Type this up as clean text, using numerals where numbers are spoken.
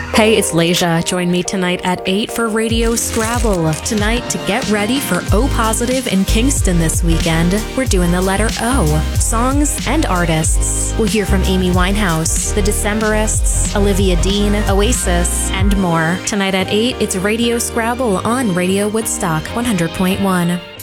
Hey, it's Leja. Join me tonight at 8 for Radio Scrabble. Tonight, to get ready for O Positive in Kingston this weekend, we're doing the letter O. Songs and artists. We'll hear from Amy Winehouse, The Decemberists, Olivia Dean, Oasis, and more. Tonight at 8, it's Radio Scrabble on Radio Woodstock 100.1.